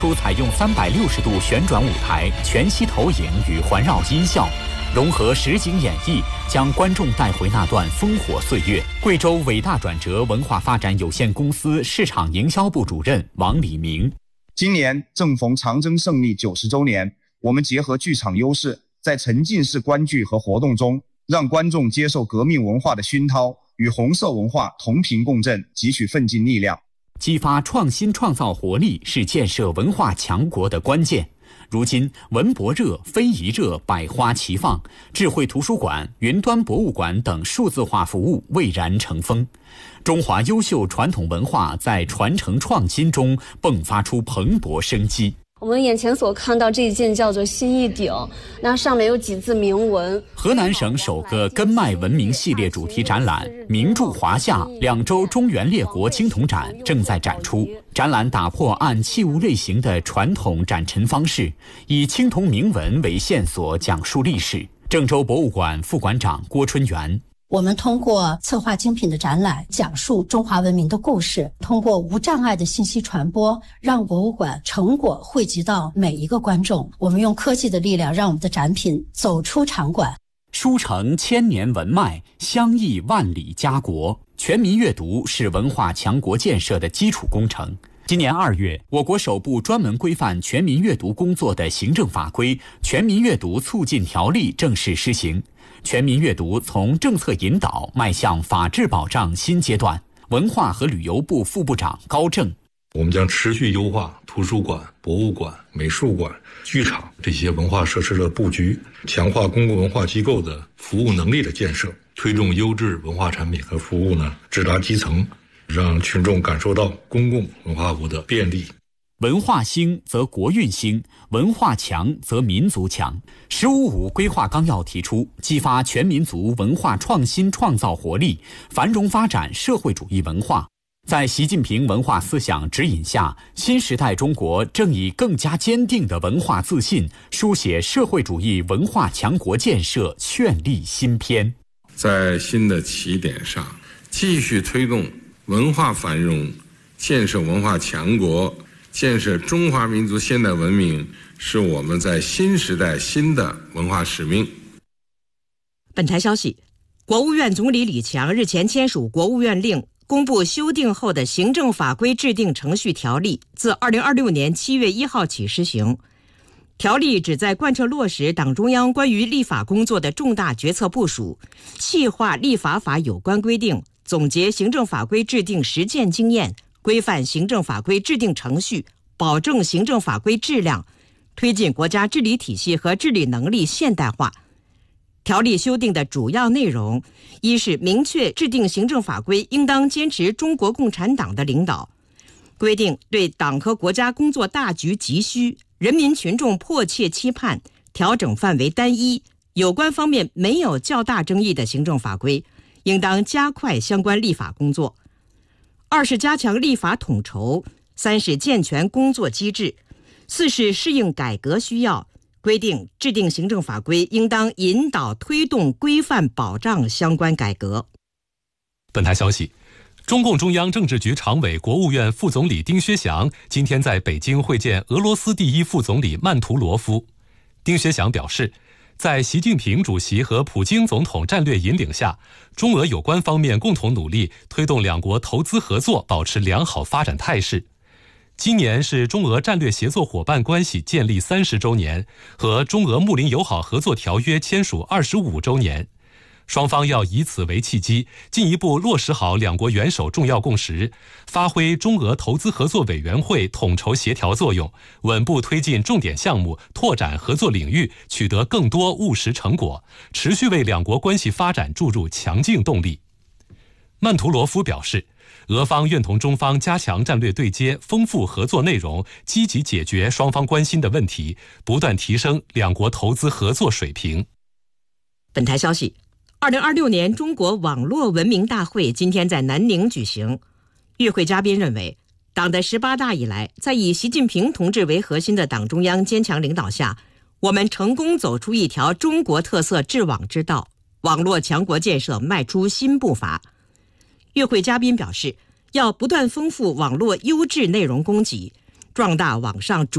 出采用360度旋转舞台、全息投影与环绕音效，融合实景演绎，将观众带回那段烽火岁月。贵州伟大转折文化发展有限公司市场营销部主任王礼明： 今年正逢长征胜利90周年，我们结合剧场优势，在沉浸式观剧和活动中，让观众接受革命文化的熏陶，与红色文化同频共振，汲取奋进力量。 激发创新创造活力是建设文化强国的关键。如今文博热、非遗热百花齐放，智慧图书馆、云端博物馆等数字化服务蔚然成风。中华优秀传统文化在传承创新中迸发出蓬勃生机。 我们眼前所看到这一件叫做新一鼎，那上面有几字铭文。 河南省首个根脉文明系列主题展览名著华夏2周中原列国青铜展正在展出。展览打破按器物类型的传统展陈方式，以青铜铭文为线索讲述历史。郑州博物馆副馆长郭春元： 我们通过策划精品的展览，讲述中华文明的故事，通过无障碍的信息传播，让博物馆成果汇集到每一个观众。我们用科技的力量，让我们的展品走出场馆， 书成千年文脉，相益万里家国。全民阅读是文化强国建设的基础工程。今年2月，我国首部专门规范全民阅读工作的行政法规《全民阅读促进条例》正式施行。全民阅读从政策引导迈向法治保障新阶段。文化和旅游部副部长高正： 我们将持续优化图书馆、博物馆、美术馆、剧场这些文化设施的布局，强化公共文化机构的服务能力的建设，推动优质文化产品和服务直达基层，让群众感受到公共文化服务的便利。 文化兴则国运兴，文化强则民族强。“15+5”规划纲要提出，激发全民族文化创新创造活力，繁荣发展社会主义文化。在习近平文化思想指引下，新时代中国正以更加坚定的文化自信，书写社会主义文化强国建设绚丽新篇。 在新的起点上，继续推动文化繁荣，建设文化强国，建设中华民族现代文明，是我们在新时代新的文化使命。 本台消息，国务院总理李强日前签署国务院令，公布修订后的行政法规制定程序条例，自2026年7月1号起施行。条例旨在贯彻落实党中央关于立法工作的重大决策部署，细化立法法有关规定，总结行政法规制定实践经验，规范行政法规制定程序，保证行政法规质量，推进国家治理体系和治理能力现代化。条例修订的主要内容，一是明确制定行政法规应当坚持中国共产党的领导，规定对党和国家工作大局急需、人民群众迫切期盼、调整范围单一、有关方面没有较大争议的行政法规，应当加快相关立法工作。二是加强立法统筹，三是健全工作机制，四是适应改革需要，规定制定行政法规应当引导推动规范保障相关改革。 本台消息，中共中央政治局常委、国务院副总理丁薛祥今天在北京会见俄罗斯第一副总理曼图罗夫。丁薛祥表示，在习近平主席和普京总统战略引领下，中俄有关方面共同努力，推动两国投资合作保持良好发展态势。今年是中俄战略协作伙伴关系建立30周年和中俄睦邻友好合作条约签署25周年，双方要以此为契机，进一步落实好两国元首重要共识，发挥中俄投资合作委员会统筹协调作用，稳步推进重点项目，拓展合作领域，取得更多务实成果，持续为两国关系发展注入强劲动力。曼图罗夫表示，俄方愿同中方加强战略对接，丰富合作内容，积极解决双方关心的问题，不断提升两国投资合作水平。 本台消息，2026年中国网络文明大会今天在南宁举行。与会嘉宾认为，党的18大以来，在以习近平同志为核心的党中央坚强领导下，我们成功走出一条中国特色治网之道，网络强国建设迈出新步伐。与会嘉宾表示，要不断丰富网络优质内容供给，壮大网上主